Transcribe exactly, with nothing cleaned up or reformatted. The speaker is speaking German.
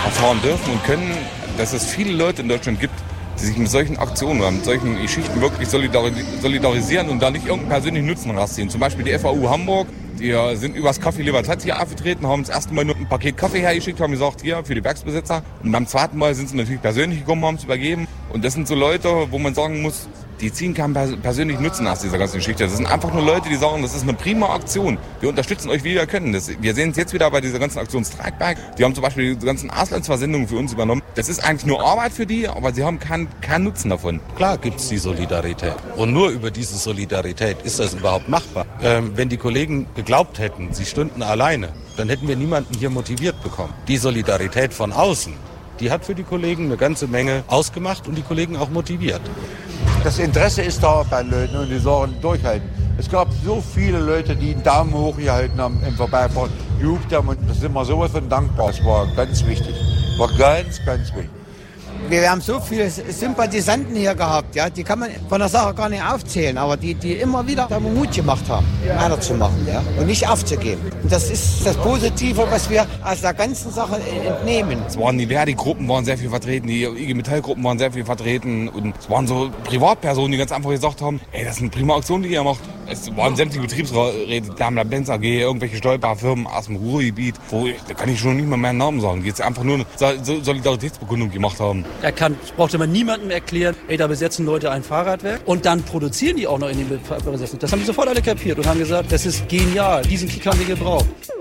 erfahren dürfen und können, dass es viele Leute in Deutschland gibt, die sich mit solchen Aktionen oder mit solchen Geschichten wirklich solidarisieren und da nicht irgendeinen persönlichen Nutzen rausziehen. Zum Beispiel die F A U Hamburg, die sind übers Café Libertad hier aufgetreten, haben das erste Mal nur ein Paket Kaffee hergeschickt, haben gesagt, hier, für die Werksbesitzer. Und beim zweiten Mal sind sie natürlich persönlich gekommen, haben es übergeben. Und das sind so Leute, wo man sagen muss, die ziehen keinen persönlichen Nutzen aus dieser ganzen Geschichte. Das sind einfach nur Leute, die sagen, das ist eine prima Aktion. Wir unterstützen euch, wie wir können. Das, wir sehen es jetzt wieder bei dieser ganzen Aktion Streikberg. Die haben zum Beispiel die ganzen Auslandsversendungen für uns übernommen. Das ist eigentlich nur Arbeit für die, aber sie haben keinen keinen Nutzen davon. Klar gibt es die Solidarität. Und nur über diese Solidarität ist das überhaupt machbar. Ähm, wenn die Kollegen geglaubt hätten, sie stünden alleine, dann hätten wir niemanden hier motiviert bekommen. Die Solidarität von außen, die hat für die Kollegen eine ganze Menge ausgemacht und die Kollegen auch motiviert. Das Interesse ist da bei den Leuten und die sollen durchhalten. Es gab so viele Leute, die einen Daumen hoch gehalten haben im Vorbeifahren, gejuckt haben und das sind wir sowas von dankbar. Das war ganz wichtig. War ganz, ganz wichtig. Wir haben so viele Sympathisanten hier gehabt, ja, die kann man von der Sache gar nicht aufzählen, aber die, die immer wieder Mut gemacht haben, weiterzumachen, ja, und nicht aufzugeben. Und das ist das Positive, was wir aus der ganzen Sache entnehmen. Es waren die Verdi-Gruppen waren sehr viel vertreten, die I G Metall-Gruppen waren sehr viel vertreten und es waren so Privatpersonen, die ganz einfach gesagt haben, ey, das ist eine prima Aktion, die ihr macht. Es waren sämtliche Betriebsräte, Daimler-Benz A G, irgendwelche Stolperfirmen aus dem Ruhrgebiet, wo, da kann ich schon nicht mal meinen Namen sagen, die jetzt einfach nur eine Solidaritätsbekundung gemacht haben. Er kann, brauchte man niemandem erklären, ey, da besetzen Leute ein Fahrradwerk und dann produzieren die auch noch in den Besetzen. Das haben die sofort alle kapiert und haben gesagt, das ist genial, diesen Kick haben wir gebraucht.